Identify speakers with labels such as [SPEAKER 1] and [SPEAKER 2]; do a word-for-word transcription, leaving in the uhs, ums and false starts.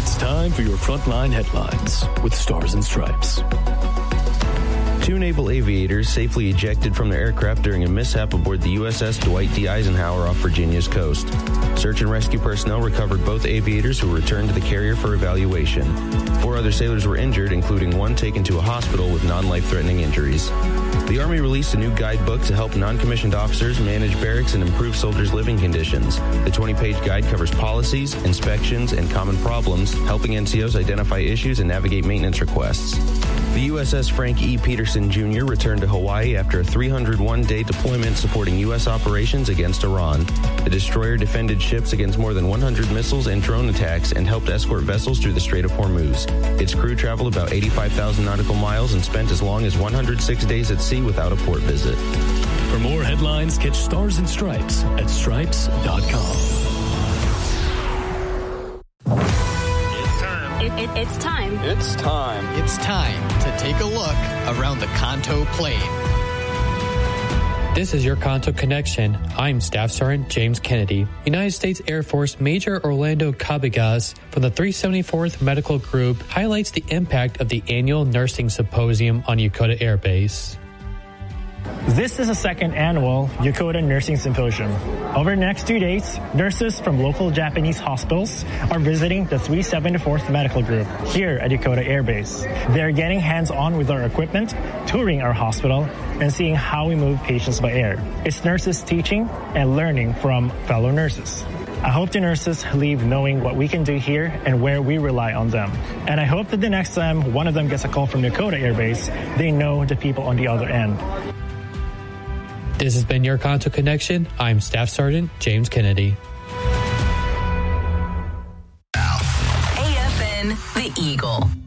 [SPEAKER 1] It's time for your Frontline Headlines with Stars and Stripes.
[SPEAKER 2] Two naval aviators safely ejected from their aircraft during a mishap aboard the U S S Dwight D. Eisenhower off Virginia's coast. Search and rescue personnel recovered both aviators who returned to the carrier for evaluation. Four other sailors were injured, including one taken to a hospital with non-life-threatening injuries. The Army released a new guidebook to help non-commissioned officers manage barracks and improve soldiers' living conditions. The twenty-page guide covers policies, inspections, and common problems, helping N C Os identify issues and navigate maintenance requests. The U S S Frank E. Peterson Junior returned to Hawaii after a three hundred one day deployment supporting U S operations against Iran. The destroyer defended ships against more than one hundred missiles and drone attacks and helped escort vessels through the Strait of Hormuz. Its crew traveled about eighty-five thousand nautical miles and spent as long as one hundred six days at sea without a port visit.
[SPEAKER 1] For more headlines, catch Stars and Stripes at stripes dot com.
[SPEAKER 3] It, it, it's time.
[SPEAKER 4] It's time.
[SPEAKER 5] It's time to take a look around the Kanto Plain.
[SPEAKER 6] This is your Kanto Connection. I'm Staff Sergeant James Kennedy. United States Air Force Major Orlando Cabigas from the three seventy-fourth Medical Group highlights the impact of the annual nursing symposium on Yokota Air Base.
[SPEAKER 7] This is the second annual Yokota Nursing Symposium. Over the next two days, nurses from local Japanese hospitals are visiting the three seventy-fourth Medical Group here at Yokota Air Base. They're getting hands-on with our equipment, touring our hospital, and seeing how we move patients by air. It's nurses teaching and learning from fellow nurses. I hope the nurses leave knowing what we can do here and where we rely on them. And I hope that the next time one of them gets a call from Yokota Air Base, they know the people on the other end.
[SPEAKER 6] This has been your Kanto Connection. I'm Staff Sergeant James Kennedy.
[SPEAKER 3] A F N, The Eagle.